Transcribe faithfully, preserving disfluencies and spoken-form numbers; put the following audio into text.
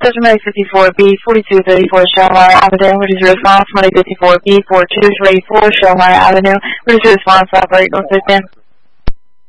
Customer fifty-four B forty-two thirty-four Shelmar Avenue. What is your response? twenty fifty-four B forty-two thirty-four Shelmar Avenue. What is your response? Operator assistant.